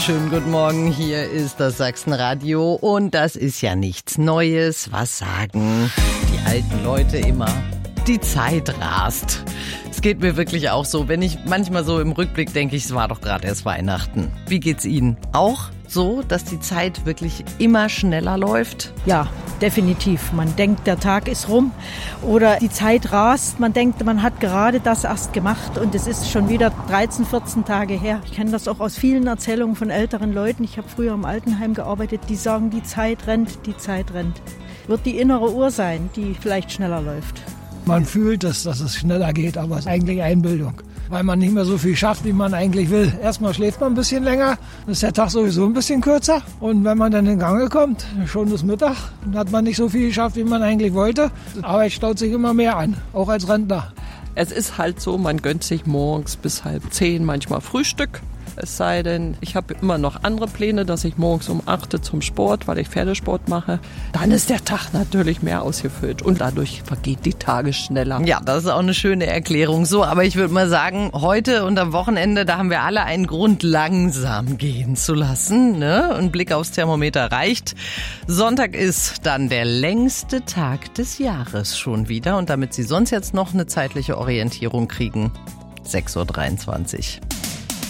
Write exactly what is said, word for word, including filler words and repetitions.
Schönen guten Morgen, hier ist das Sachsenradio und das ist ja nichts Neues. Was sagen die alten Leute immer? Die Zeit rast. Es geht mir wirklich auch so, wenn ich manchmal so im Rückblick denke, ich, es war doch gerade erst Weihnachten. Wie geht's Ihnen? Auch so, dass die Zeit wirklich immer schneller läuft? Ja, definitiv. Man denkt, der Tag ist rum oder die Zeit rast. Man denkt, man hat gerade das erst gemacht und es ist schon wieder dreizehn, vierzehn Tage her. Ich kenne das auch aus vielen Erzählungen von älteren Leuten. Ich habe früher im Altenheim gearbeitet, die sagen, die Zeit rennt, die Zeit rennt. Wird die innere Uhr sein, die vielleicht schneller läuft. Man fühlt es, dass es schneller geht, aber es ist eigentlich Einbildung, weil man nicht mehr so viel schafft, wie man eigentlich will. Erstmal schläft man ein bisschen länger, dann ist der Tag sowieso ein bisschen kürzer. Und wenn man dann in Gange kommt, schon ist Mittag, dann hat man nicht so viel geschafft, wie man eigentlich wollte. Die Arbeit staut sich immer mehr an, auch als Rentner. Es ist halt so, man gönnt sich morgens bis halb zehn manchmal Frühstück. Es sei denn, ich habe immer noch andere Pläne, dass ich morgens um acht zum Sport, weil ich Pferdesport mache. Dann ist der Tag natürlich mehr ausgefüllt und dadurch vergeht die Tage schneller. Ja, das ist auch eine schöne Erklärung. So, aber ich würde mal sagen, heute und am Wochenende, da haben wir alle einen Grund, langsam gehen zu lassen. Ne? Ein Blick aufs Thermometer reicht. Sonntag ist dann der längste Tag des Jahres schon wieder. Und damit Sie sonst jetzt noch eine zeitliche Orientierung kriegen, sechs Uhr dreiundzwanzig.